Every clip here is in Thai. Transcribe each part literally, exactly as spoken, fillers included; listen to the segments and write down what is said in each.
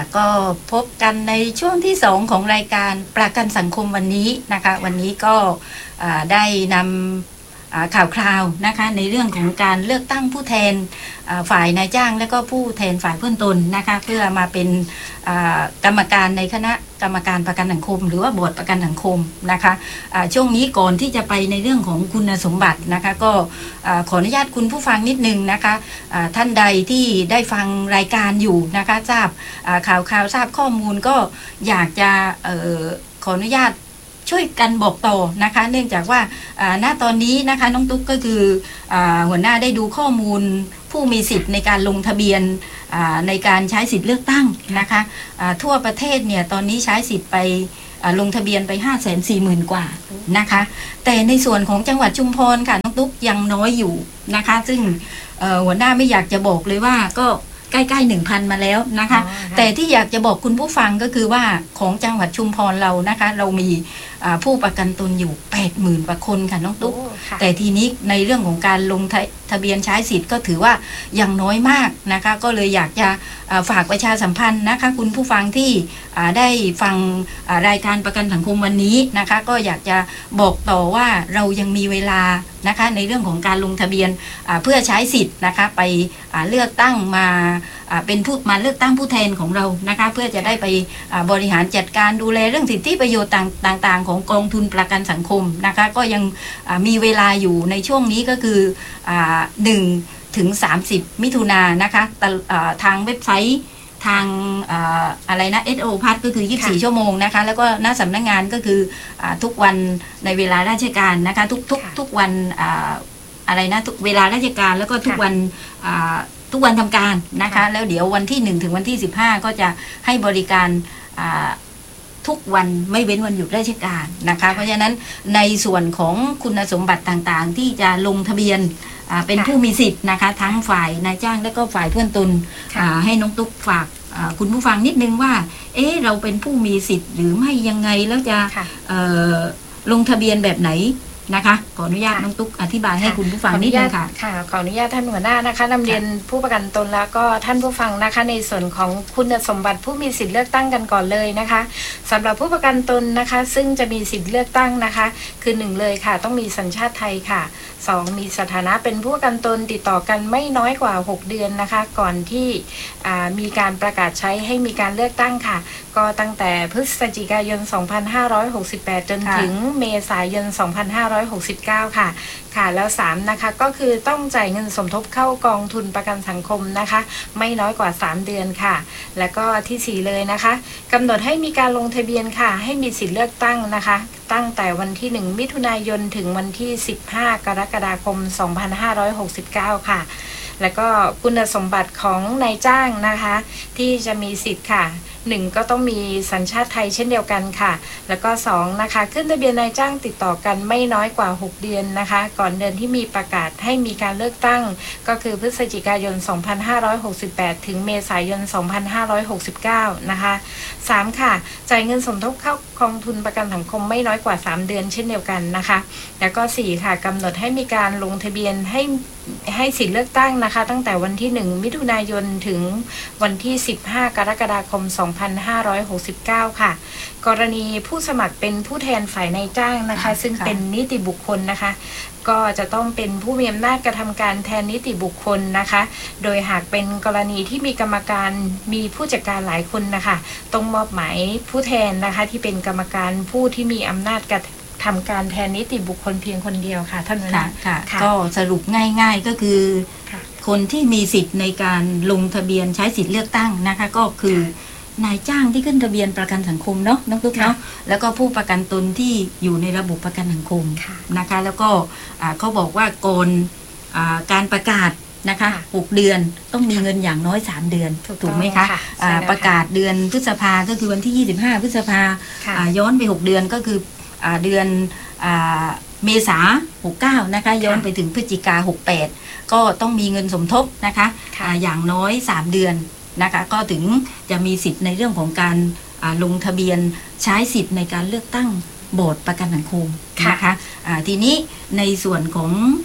ก็พบกันในช่วงที่สองของรายการประกันสังคมวันนี้นะคะวันนี้ก็ได้นำข่าวคราวนะคะในเรื่องของการเลือกตั้งผู้แทนฝ่ายนายจ้างและก็ผู้แทนฝ่ายเพื่อนตนนะคะเพื่อมาเป็นกรรมการในคณะกรรมการประกันสังคมหรือว่าบอร์ดประกันสังคมนะคะช่วงนี้ก่อนที่จะไปในเรื่องของคุณสมบัตินะคะก็ขออนุญาตคุณผู้ฟังนิดนึงนะคะท่านใดที่ได้ฟังรายการอยู่นะคะทราบข่าวข่าวทราบข้อมูลก็อยากจะขออนุญาตช่วยกันบอกต่อนะคะเนื่องจากว่าณตอนนี้นะคะน้องตุ๊กก็คือหัวหน้าได้ดูข้อมูลผู้มีสิทธิ์ในการลงทะเบียนในการใช้สิทธิ์เลือกตั้งนะคะทั่วประเทศเนี่ยตอนนี้ใช้สิทธิ์ไปลงทะเบียนไป ห้าแสนสี่หมื่น กว่านะคะแต่ในส่วนของจังหวัดชุมพรค่ะน้องตุ๊กยังน้อยอยู่นะคะซึ่งหัวหน้าไม่อยากจะบอกเลยว่าก็ใกล้ๆ หนึ่งพัน มาแล้วนะคะแต่ที่อยากจะบอกคุณผู้ฟังก็คือว่าของจังหวัดชุมพรเรานะคะเรามีผู้ประกันตนอยู่ แปดหมื่น กว่าคนค่ะน้องตุ๊กแต่ทีนี้ในเรื่องของการลงทะเบียนใช้สิทธิ์ก็ถือว่ายังน้อยมากนะคะก็เลยอยากจะฝากประชาสัมพันธ์นะคะคุณผู้ฟังที่ได้ฟังรายการประกันสังคมวันนี้นะคะก็อยากจะบอกต่อว่าเรายังมีเวลานะคะในเรื่องของการลงทะเบียนเพื่อใช้สิทธิ์นะคะไปเลือกตั้งมาเป็นผู้มาเลือกตั้งผู้แทนของเรานะคะเพื่อจะได้ไปบริหารจัดการดูแลเรื่องสิทธิประโยชน์ต่างๆของกองทุนประกันสังคมนะคะก็ยังมีเวลาอยู่ในช่วงนี้ก็คือหนึ่งถึงสามสิบมิถุนายนนะคะทางเว็บไซต์ทางอะไรนะ เอส โอ พัดก็คือยี่สิบสี่ชั่วโมงนะคะแล้วก็หน้าสำนักงานก็คือทุกวันในเวลาราชการนะคะทุกทุกทุกวันอะไรนะทุกเวลาราชการแล้วก็ทุกวันทุกวันทำการนะคะแล้วเดี๋ยววันที่หนึ่งถึงวันที่สิบห้าก็จะให้บริการทุกวันไม่เว้นวันหยุดราชการนะคะเพราะฉะนั้นในส่วนของคุณสมบัติต่างๆที่จะลงทะเบียนเป็นผู้มีสิทธิ์นะคะทั้งฝ่ายนายจ้างและก็ฝ่ายเพื่อนตนให้น้องตุ๊กฝากคุณผู้ฟังนิดนึงว่าเอ๊ะเราเป็นผู้มีสิทธิ์หรือไม่ยังไงแล้วจะลงทะเบียนแบบไหนนะคะขออนุญาตน้องตุ๊กอธิบายให้คุณผู้ฟังนิดนึงค่ะค่ะขออนุญาตท่านหัวหน้านะคะนำเรียนผู้ประกันตนแล้วก็ท่านผู้ฟังนะคะในส่วนของคุณสมบัติผู้มีสิทธิ์เลือกตั้งกันก่อนเลยนะคะสำหรับผู้ประกันตนนะคะซึ่งจะมีสิทธิ์เลือกตั้งนะคะคือหนึ่งเลยค่ะต้องมีสัญชาติไทยค่ะสองมีสถานะเป็นผู้ประกันตนติดต่อกันไม่น้อยกว่าหกเดือนนะคะก่อนที่มีการประกาศใช้ให้มีการเลือกตั้งค่ะก็ตั้งแต่พฤศจิกายนสองพันห้าร้อยหกสิบแปดจนถึงเมษายนสองพันห้าร้อยหกสิบเก้าค่ะค่ะแล้วสามนะคะก็คือต้องจ่ายเงินสมทบเข้ากองทุนประกันสังคมนะคะไม่น้อยกว่าสามเดือนค่ะแล้วก็ที่สี่เลยนะคะกำหนดให้มีการลงทะเบียนค่ะให้มีสิทธิเลือกตั้งนะคะตั้งแต่วันที่หนึ่งมิถุนายนถึงวันที่สิบห้ากรกฎาคมสองพันห้าร้อยหกสิบเก้าค่ะแล้วก็คุณสมบัติของนายจ้างนะคะที่จะมีสิทธิ์ค่ะหนึ่งก็ต้องมีสัญชาติไทยเช่นเดียวกันค่ะแล้วก็สองนะคะขึ้นทะเบียนนายจ้างติดต่อกันไม่น้อยกว่าหกเดือนนะคะก่อนเดือนที่มีประกาศให้มีการเลือกตั้งก็คือพฤศจิกายนสองพันห้าร้อยหกสิบแปดถึงเมษายนสองพันห้าร้อยหกสิบเก้านะคะสามค่ะจ่ายเงินสมทบเข้ากองทุนประกันสังคมไม่น้อยกว่าสามเดือนเช่นเดียวกันนะคะแล้วก็สี่ค่ะกำหนดให้มีการลงทะเบียนให้ให้สิทธิเลือกตั้งนะคะตั้งแต่วันที่หนึ่งมิถุนายนถึงวันที่สิบห้ากรกฎาคมสองพันห้าร้อยหกสิบเก้าค่ะกรณีผู้สมัครเป็นผู้แทนฝ่ายนายจ้างนะคะซึ่งเป็นนิติบุคคลนะคะก็จะต้องเป็นผู้มีอำนาจกระทำการแทนนิติบุคคลนะคะโดยหากเป็นกรณีที่มีกรรมการมีผู้จัดการหลายคนนะคะต้องมอบหมายผู้แทนนะคะที่เป็นกรรมการผู้ที่มีอำนาจกระทำการแทนนิติบุคคลเพียงคนเดียวค่ะท่านหัวหน้าค่ะก็สรุปง่ายๆก็คือคนที่มีสิทธิ์ในการลงทะเบียนใช้สิทธิ์เลือกตั้งนะคะก็คือนายจ้างที่ขึ้นทะเบียนประกันสังคมเนาะน้องตุ๊กเนาะแล้วก็ผู้ประกันตนที่อยู่ในระบบประกันสังคมนะคะแล้วก็เขาบอกว่าก่อนการประกาศนะคะหกเดือนต้องมีเงินอย่างน้อยสามเดือนถูกไหมคะประกาศเดือนพฤษภาก็คือวันที่ยี่สิบห้าพฤษภาย้อนไปหกเดือนก็คือเดือนเมษาหกเก้านะคะย้อนไปถึงพฤศจิกาหกแปดก็ต้องมีเงินสมทบนะคะอย่างน้อยสามเดือนนะคะก็ถึงจะมีสิทธิ์ในเรื่องของการลงทะเบียนใช้สิทธิ์ในการเลือกตั้งบอร์ดประกันสังคมนะคะทีนี้ในส่วนของ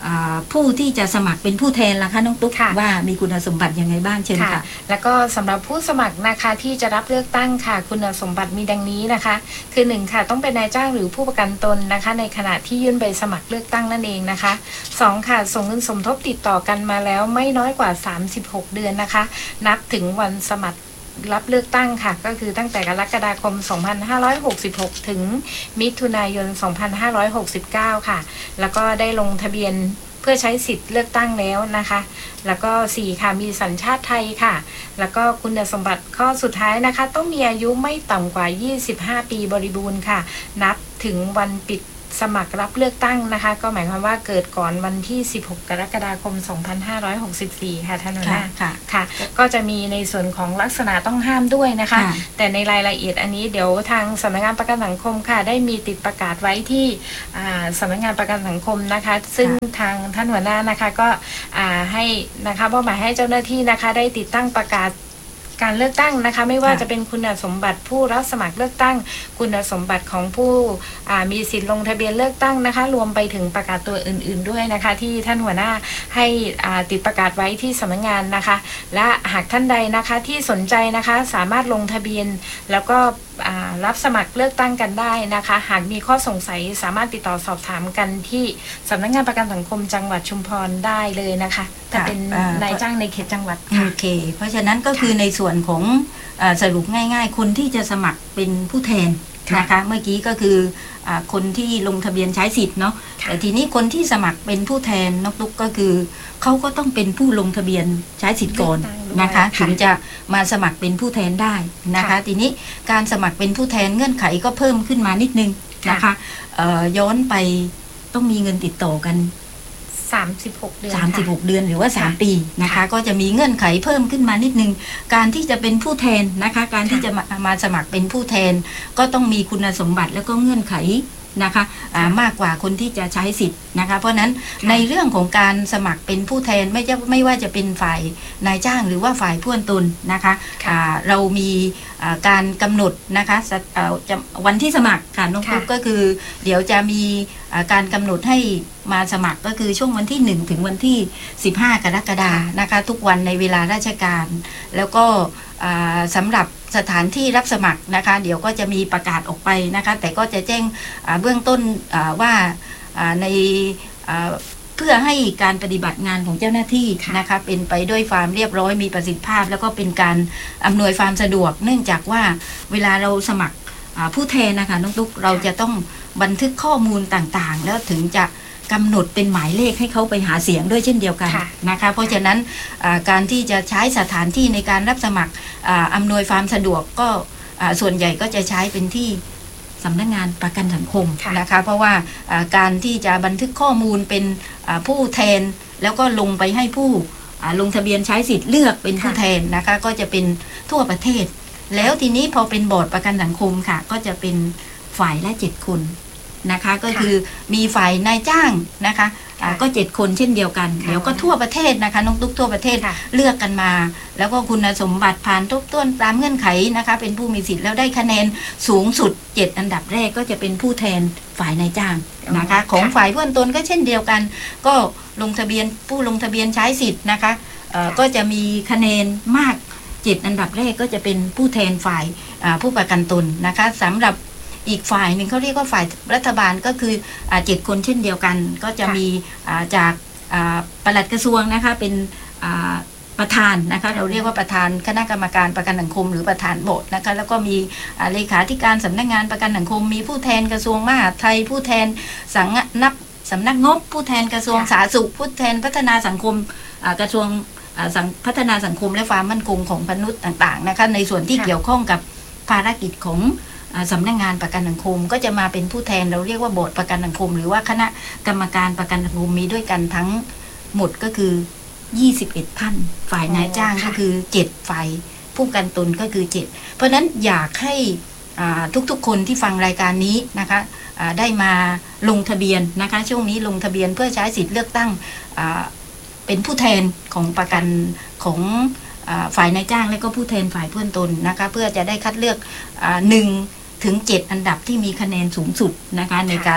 ผู้ที่จะสมัครเป็นผู้แทนล่ะคะน้องตุ๊กว่ามีคุณสมบัติยังไงบ้างเชิญค่ะแล้วก็สำหรับผู้สมัครนะคะที่จะรับเลือกตั้งค่ะคุณสมบัติมีดังนี้นะคะคือหนึ่งค่ะต้องเป็นนายจ้างหรือผู้ประกันตนนะคะในขณะที่ยื่นใบสมัครเลือกตั้งนั่นเองนะคะสองค่ะส่งเงินสมทบติดต่อกันมาแล้วไม่น้อยกว่าสามสิบหกเดือนนะคะนับถึงวันสมัครรับเลือกตั้งค่ะก็คือตั้งแต่กรกฎาคมสองพันห้าร้อยหกสิบหกถึงมิถุนายนสองพันห้าร้อยหกสิบเก้าค่ะแล้วก็ได้ลงทะเบียนเพื่อใช้สิทธิ์เลือกตั้งแล้วนะคะแล้วก็สี่ค่ะมีสัญชาติไทยค่ะแล้วก็คุณสมบัติข้อสุดท้ายนะคะต้องมีอายุไม่ต่ำกว่ายี่สิบห้าปีบริบูรณ์ค่ะนับถึงวันปิดสมัครรับเลือกตั้งนะคะก็หมายความว่าเกิดก่อนวันที่สิบหกกรกฎาคมสองพันห้าร้อยหกสิบสี่ค่ะท่านหัวหน้าค่ะค่ะก็จะมีในส่วนของลักษณะต้องห้ามด้วยนะคะแต่ในรายละเอียดอันนี้เดี๋ยวทางสำนักงานประกันสังคมค่ะได้มีติดประกาศไว้ที่สำนักงานประกันสังคมนะคะซึ่งทางท่านหัวหน้านะคะก็ให้นะคะมอบหมายให้เจ้าหน้าที่นะคะได้ติดตั้งประกาศการเลือกตั้งนะคะไม่ว่าจะเป็นคุณสมบัติผู้รับสมัครเลือกตั้งคุณสมบัติของผู้มีสิทธิ์ลงทะเบียนเลือกตั้งนะคะรวมไปถึงประกาศตัวอื่นๆด้วยนะคะที่ท่านหัวหน้าให้ติดประกาศไว้ที่สำนักงานนะคะและหากท่านใดนะคะที่สนใจนะคะสามารถลงทะเบียนแล้วก็รับสมัครเลือกตั้งกันได้นะคะหากมีข้อสงสัยสามารถติดต่อสอบถามกันที่สำนักงานประกันสังคมจังหวัดชุมพรได้เลยนะคะถ้าเป็นนายจ้างในเขตจังหวัดโอเคเพราะฉะนั้นก็คือในส่วนของสรุปง่ายๆคนที่จะสมัครเป็นผู้แทนนะคะเมื่อกี้ก็คือคนที่ลงทะเบียนใช้สิทธิ์เนาะแต่ทีนี้คนที่สมัครเป็นผู้แทนนกตุ๊กก็คือเขาก็ต้องเป็นผู้ลงทะเบียนใช้สิทธิ์ก่อนนะคะถึงจะมาสมัครเป็นผู้แทนได้นะคะทีนี้การสมัครเป็นผู้แทนเงื่อนไขก็เพิ่มขึ้นมานิดนึงนะคะย้อนไปต้องมีเงินติดต่อกันสามสิบหกเดือนสามสิบหกเดือนหรือว่าสามปีนะคะก็จะมีเงื่อนไขเพิ่มขึ้นมานิดนึงการที่จะเป็นผู้แทนนะคะการที่จะมามาสมัครเป็นผู้แทนก็ต้องมีคุณสมบัติแล้วก็เงื่อนไขนะคะมากกว่าคนที่จะใช้สิทธิ์นะคะเพราะนั้นในเรื่องของการสมัครเป็นผู้แทนไม่จะไม่ว่าจะเป็นฝ่ายนายจ้างหรือว่าฝ่ายผู้ตนนะคะเรามีการกำหนดนะคะวันที่สมัครค่ะน้องปุ๊กก็คือเดี๋ยวจะมีการกำหนดให้มาสมัครก็คือช่วงวันที่หนึ่งถึงวันที่สิบห้ากรกฎาคมนะคะทุกวันในเวลาราชการแล้วก็สำหรับสถานที่รับสมัครนะคะเดี๋ยวก็จะมีประกาศออกไปนะคะแต่ก็จะแจ้งเบื้องต้นว่าในเพื่อให้การปฏิบัติงานของเจ้าหน้าที่นะคะเป็นไปด้วยความเรียบร้อยมีประสิทธิภาพแล้วก็เป็นการอำนวยความสะดวกเนื่องจากว่าเวลาเราสมัครผู้แทนนะคะน้องตุ๊กเราจะต้องบันทึกข้อมูลต่างๆแล้วถึงจะกำหนดเป็นหมายเลขให้เขาไปหาเสียงด้วยเช่นเดียวกันนะคะเพราะฉะนั้นการที่จะใช้สถานที่ในการรับสมัครอำนวยความสะดวกก็ส่วนใหญ่ก็จะใช้เป็นที่สำนักงานประกันสังคมนะคะเพราะว่าการที่จะบันทึกข้อมูลเป็นผู้แทนแล้วก็ลงไปให้ผู้ลงทะเบียนใช้สิทธิ์เลือกเป็นผู้แทนนะคะก็จะเป็นทั่วประเทศแล้วทีนี้พอเป็นบอร์ดประกันสังคมค่ะก็จะเป็นฝ่ายละเจ็ดคนนะคะก็คือมีฝ่ายนายจ้างนะคะก็เจ็ดคนเช่นเดียวกันเดี๋ยวก็ทั่วประเทศนะคะน้องตุ๊กทั่วประเทศเลือกกันมาแล้วก็คุณสมบัติผ่านทุกต้นตามเงื่อนไขนะคะเป็นผู้มีสิทธิ์แล้วได้คะแนนสูงสุดเจ็ดอันดับแรกก็จะเป็นผู้แทนฝ่ายนายจ้างนะคะของฝ่ายเพื่อนตนก็เช่นเดียวกันก็ลงทะเบียนผู้ลงทะเบียนใช้สิทธิ์นะคะก็จะมีคะแนนมากเจ็ดอันดับแรกก็จะเป็นผู้แทนฝ่ายผู้ประกันตนนะคะสำหรับอีกฝ่ายหนึ่งเขาเรียกว่าฝ่ายรัฐบาลก็คือเจ็ดคนเช่นเดียวกันก็จะมีจากปลัดกระทรวงนะคะเป็นประธานนะคะเราเรียกว่าประธานคณะกรรมการประกันสังคมหรือประธานบอร์ดนะคะแล้วก็มีเลขาธิการสำนักงานประกันสังคมมีผู้แทนกระทรวงมหาดไทยผู้แทนสังนักสำนักงบผู้แทนกระทรวงสาธารณสุขผู้แทนพัฒนาสังคมกระทรวงพัฒนาสังคมและความมั่นคงของมนุษย์ต่างๆนะคะในส่วนที่เกี่ยวข้องกับภารกิจของสำนักงานประกันสังคมก็จะมาเป็นผู้แทนเราเรียกว่าบอร์ดประกันสังคมหรือว่าคณะกรรมการประกันสังคมมีด้วยกันทั้งหมดก็คือยี่สิบเอ็ดท่านฝ่ายนายจ้างก็คือเจ็ดฝ่ายผู้ประกันตนก็คือเจ็ดเพราะนั้นอยากให้ทุกๆคนที่ฟังรายการนี้นะคะได้มาลงทะเบียนนะคะช่วงนี้ลงทะเบียนเพื่อใช้สิทธิ์เลือกตั้งเป็นผู้แทนของประกันของฝ่ายนายจ้างและก็ผู้แทนฝ่ายเพื่อนตนนะคะเพื่อจะได้คัดเลือกหนึ่งถึงเจ็ดอันดับที่มีคะแนนสูงสุดนะคะในการ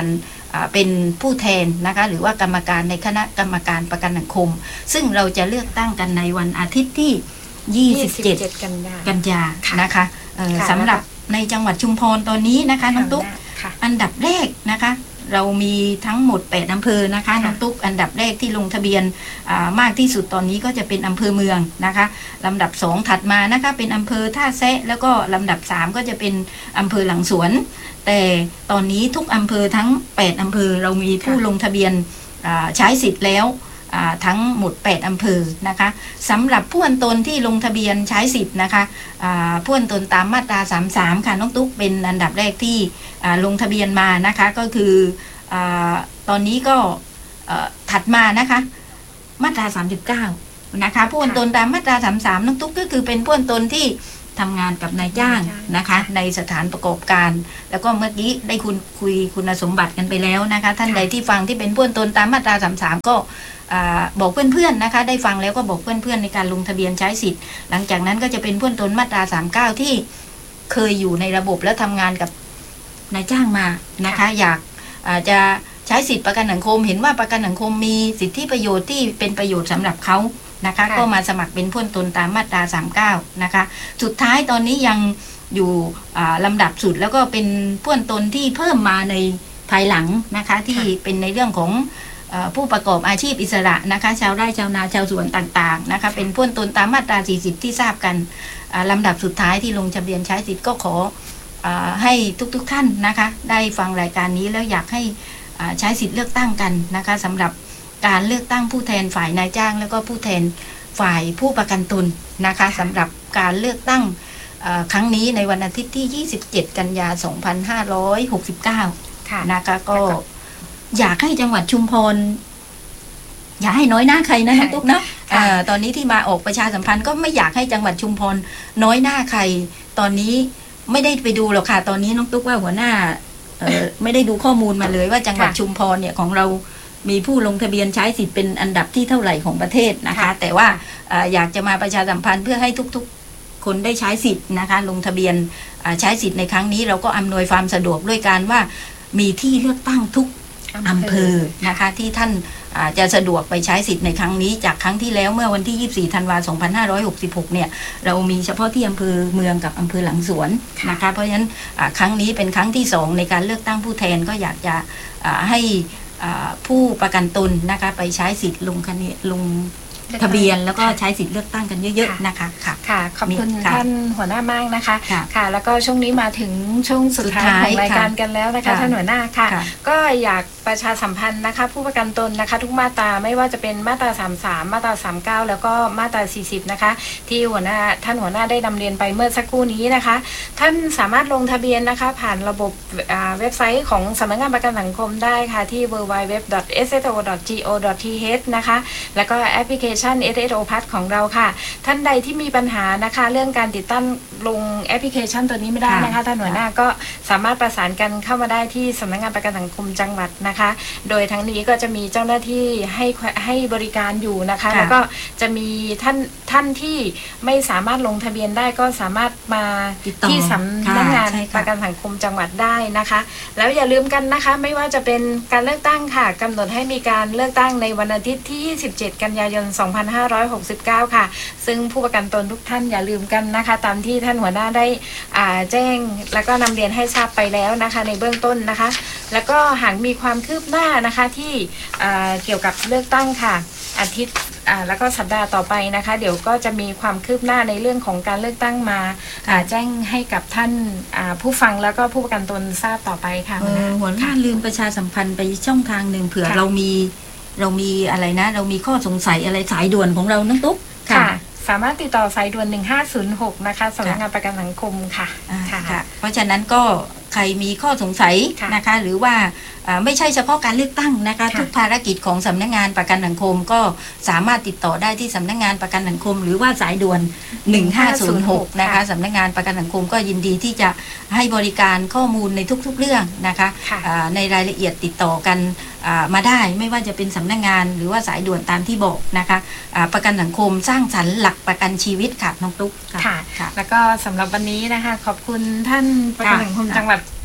เป็นผู้แทนนะคะหรือว่ากรรมการในคณะกรรมการประกันสังคมซึ่งเราจะเลือกตั้งกันในวันอาทิตย์ที่ยี่สิบเจ็ดกันยานะคะสำหรับในจังหวัดชุมพรตอนนี้นะคะน้องตุ๊กอันดับแรกนะคะเรามีทั้งหมดแปดอำเภอนะคะน้องตุ๊กอันดับแรกที่ลงทะเบียนมากที่สุดตอนนี้ก็จะเป็นอำเภอเมืองนะคะลำดับสองถัดมานะคะเป็นอำเภอท่าแซะแล้วก็ลำดับสามก็จะเป็นอำเภอหลังสวนแต่ตอนนี้ทุกอำเภอทั้งแปดอำเภอเรามีผู้ลงทะเบียนใช้สิทธิ์แล้วทั้งหมดแปดอำเภอนะคะสำหรับผู้อันตนที่ลงทะเบียนใช้สิทธิ์นะคะผู้อันตนตามมาตราสามสิบสามค่ะน้องตุ๊กเป็นอันดับแรกที่ลงทะเบียนมานะคะก็คือตอนนี้ก็ถัดมานะคะมาตราสามสิบเก้านะคะผู้อันตนตามมาตราสามสิบสามน้องตุ๊กก็คือเป็นผู้อันตนที่ทำงานกับนายจ้างนะคะในสถานประกอบการแล้วก็เมื่อกี้ได้คุณคุยคุณสมบัติกันไปแล้วนะคะท่านใดที่ฟังที่เป็นผู้อันตนตามมาตราสามสิบสามก็บอกเพื่อนๆนะคะได้ฟังแล้วก็บอกเพื่อนๆในการลงทะเบียนใช้สิทธิ์หลังจากนั้นก็จะเป็นผู้อันตนมาตราสามสิบเก้าที่เคยอยู่ในระบบและทำงานกับนายจ้างมานะคะอยากจะใช้สิทธิประกันสังคมเห็นว่าประกันสังคมมีสิทธิประโยชน์ที่เป็นประโยชน์สำหรับเขานะคะก็มาสมัครเป็นผู้อันตนตามมาตราสามสิบเก้านะคะสุดท้ายตอนนี้ยังอยู่ลำดับสุดแล้วก็เป็นผู้อันตนที่เพิ่มมาในภายหลังนะคะที่เป็นในเรื่องของผู้ประกอบอาชีพอิสระนะคะชาวไร่ชาวนาชาวสวนต่างๆนะคะเป็นผู้อันตนตามมาตราสี่สิบที่ทราบกันลำดับสุดท้ายที่ลงทะเบียนใช้สิทธิ์ก็ขอให้ทุกๆท่านนะคะได้ฟังรายการนี้แล้วอยากให้ใช้สิทธิ์เลือกตั้งกันนะคะสำหรับการเลือกตั้งผู้แทนฝ่ายนายจ้างแล้วก็ผู้แทนฝ่ายผู้ประกันตนนะคะสำหรับการเลือกตั้งครั้งนี้ในวันอาทิตย์ที่ยี่สิบเจ็ดกันยายนสองพันห้าร้อยหกสิบเก้านะคะก็อยากให้จังหวัดชุมพรอย่าให้น้อยหน้าใครนะน้องตุ๊กเนาะตอนนี้ที่มาออกประชาสัมพันธ์ก็ไม่อยากให้จังหวัดชุมพรน้อยหน้าใครตอนนี้ไม่ได้ไปดูหรอกค่ะตอนนี้น้องตุ๊กว่าหัวหน้าไม่ได้ดูข้อมูลมาเลยว่าจังหวัดชุมพรเนี่ยของเรามีผู้ลงทะเบียนใช้สิทธิ์เป็นอันดับที่เท่าไหร่ของประเทศนะคะแต่ว่าอยากจะมาประชาสัมพันธ์เพื่อให้ทุกๆคนได้ใช้สิทธิ์นะคะลงทะเบียนใช้สิทธิ์ในครั้งนี้เราก็อำนวยความสะดวกด้วยการว่ามีที่เลือกตั้งทุกอำเภอนะคะที่ท่านจะสะดวกไปใช้สิทธิ์ในครั้งนี้จากครั้งที่แล้วเมื่อวันที่ยี่สิบสี่ธันวาคมสองพันห้าร้อยหกสิบหกเนี่ยเรามีเฉพาะที่อำเภอเมืองกับอำเภอหลังสวนนะคะเพราะฉะนั้นครั้งนี้เป็นครั้งที่สองในการเลือกตั้งผู้แทนก็อยากจะให้ผู้ประกันตนนะคะไปใช้สิทธิ์ลงคะแนนลงทะเบียนแล้วก็ใช้สิทธิ์เลือกตั้งกันเยอะๆนะคะค่ะค่ะขอบคุณท่านหัวหน้ามากนะคะค่ะแล้วก็ช่วงนี้มาถึงช่วงสุดท้ายของรายการกันแล้วนะคะท่านหัวหน้าค่ะก็อยากประชาสัมพันธ์นะคะผู้ประกันตนนะคะทุกมาตราไม่ว่าจะเป็นมาตราสามสิบสามมาตราสามสิบเก้าแล้วก็มาตราสี่สิบนะคะที่หัวหน้าท่านหัวหน้าได้นำเรียนไปเมื่อสักครู่นี้นะคะท่านสามารถลงทะเบียนนะคะผ่านระบบเว็บไซต์ของสำนักงานประกันสังคมได้ค่ะที่ ดับเบิลยู ดับเบิลยู ดับเบิลยู ดอท เอส เอส โอ ดอท จี โอ ดอท ที เอช นะคะแล้วก็แอปพลิเคชัน เอส เอส โอ พัส ของเราค่ะท่านใดที่มีปัญหานะคะเรื่องการติดตั้งลงแอปพลิเคชันตัวนี้ไม่ได้นะคะท่านหัวหน้าก็สามารถประสานกันเข้ามาได้ที่สำนักงานประกันสังคมจังหวัดนะคะโดยทั้งนี้ก็จะมีเจ้าหน้าที่ให้ให้บริการอยู่นะคะแล้วก็จะมีท่านท่านที่ไม่สามารถลงทะเบียนได้ก็สามารถมาที่สำนักงานประกันสังคมจังหวัดได้นะคะแล้วอย่าลืมกันนะคะไม่ว่าจะเป็นการเลือกตั้งค่ะกำหนดให้มีการเลือกตั้งในวันอาทิตย์ที่ยี่สิบเจ็ดกันยายนสองพันห้าร้อยหกสิบเก้าค่ะซึ่งผู้ประกันตนทุกท่านอย่าลืมกันนะคะตามที่ท่านหัวหน้าได้แจ้งแล้วก็นำเรียนให้ทราบไปแล้วนะคะในเบื้องต้นนะคะแล้วก็หากมีความคืบหน้านะคะที่เกี่ยวกับเลือกตั้งค่ะอาทิตย์แล้วก็สัปดาห์ต่อไปนะคะเดี๋ยวก็จะมีความคืบหน้าในเรื่องของการเลือกตั้งมาแจ้งให้กับท่านผู้ฟังแล้วก็ผู้ประกันตนทราบต่อไปค่ะหัวหน้าลืมประชาสัมพันธ์ไปช่องทางหนึ่งเผื่อเรามีเรามีอะไรนะเรามีข้อสงสัยอะไรสายด่วนของเราน้องตุ๊กค่ะสามารถติดต่อสายด่วนหนึ่งห้าศูนย์หกนะคะสำนักงานประกันสังคมค่ะค่ะเพราะฉะนั้นก็ใครมีข้อสงสัยนะคะหรือว่าไม่ใช่เฉพาะการเลือกตั้งนะคะทุกภารกิจของสำนักงานประกันสังคมก็สามารถติดต่อได้ที่สำนักงานประกันสังคมหรือว่าสายด่วนหนึ่งห้าศูนย์หกนะคะสำนักงานประกันสังคมก็ยินดีที่จะให้บริการข้อมูลในทุกๆเรื่องนะคะในรายละเอียดติดต่อกันมาได้ไม่ว่าจะเป็นสำนักงานหรือว่าสายด่วนตามที่บอกนะคะประกันสังคมสร้างสรรค์หลักประกันชีวิตค่ะน้องตุ๊กค่ะแล้วก็สำหรับวันนี้นะคะขอบคุณท่านประกันสังคมจังหวัด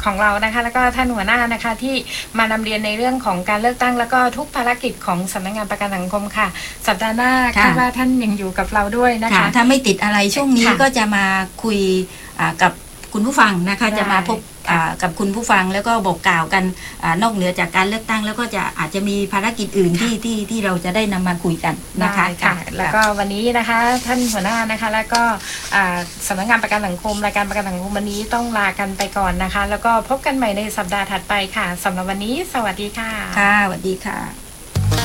ของเรานะคะแล้วก็ท่านหัวหน้านะคะที่มานำเรียนในเรื่องของการเลือกตั้งแล้วก็ทุกภารกิจของสำนักงานประกันสังคมค่ะสัปดาห์หน้าคาดว่าท่านยังอยู่กับเราด้วยนะคะถ้าไม่ติดอะไรช่วงนี้ก็จะมาคุยกับคุณผู้ฟังนะคะจะมาพบกับคุณผู้ฟังแล้วก็บอกกล่าวกันอนอกเหนือจากการเลือกตั้งแล้วก็จะอาจจะมีภารกิจอื่นที่ที่ที่เราจะได้นำมาคุยกันนะคะค่ะแล้วก็วันนี้นะคะท่านหัวหน้านะคะแล้วก็สำนักงานประกันสังคมรายการประกันสังคมวันนี้ต้องลากันไปก่อนนะคะแล้วก็พบกันใหม่ในสัปดาห์ถัดไปค่ะสำหรับวันนี้สวัสดีค่ะค่ะสวัสดีค่ะ